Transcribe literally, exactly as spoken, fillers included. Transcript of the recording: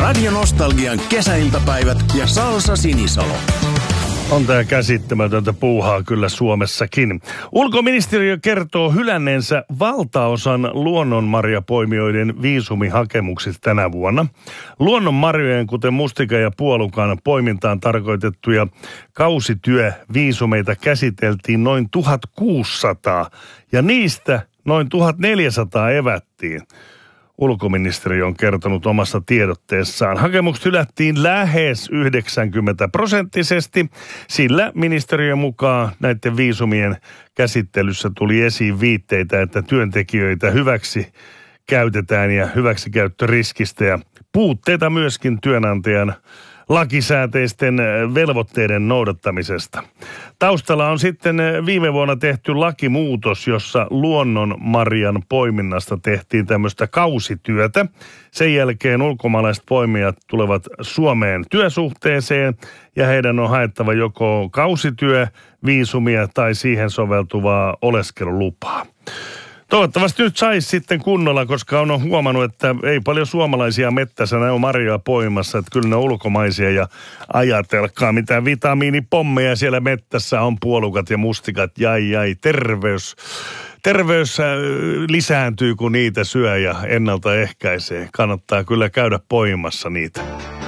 Radio Nostalgian kesäiltapäivät ja Salsa Sinisalo. On tämä käsittämätöntä puuhaa kyllä Suomessakin. Ulkoministeriö kertoo hylänneensä valtaosan luonnonmarjapoimijoiden viisumihakemuksista tänä vuonna. Luonnonmarjojen, kuten mustikan ja puolukan poimintaan tarkoitettuja kausityöviisumeita käsiteltiin noin tuhatkuusisataa ja niistä noin tuhatneljäsataa evättiin. Ulkoministeriö on kertonut omassa tiedotteessaan. Hakemukset hylättiin lähes yhdeksänkymmentä prosenttisesti, sillä ministeriön mukaan näiden viisumien käsittelyssä tuli esiin viitteitä, että työntekijöitä hyväksi käytetään ja hyväksikäyttöriskistä ja puutteita myöskin työnantajan lakisääteisten velvoitteiden noudattamisesta. Taustalla on sitten viime vuonna tehty lakimuutos, jossa luonnonmarjan poiminnasta tehtiin tämmöistä kausityötä. Sen jälkeen ulkomaalaiset poimijat tulevat Suomeen työsuhteeseen ja heidän on haettava joko kausityö, viisumia tai siihen soveltuvaa oleskelulupaa. Toivottavasti nyt saisi sitten kunnolla, koska on huomannut, että ei paljon suomalaisia mettässä ne on marjaa poimassa, että kyllä ne on ulkomaisia ja ajatelkaa mitä vitamiinipommeja siellä mettässä on, puolukat ja mustikat, jai jai, terveys, terveys lisääntyy kun niitä syö ja ennaltaehkäisee. Kannattaa kyllä käydä poimassa niitä.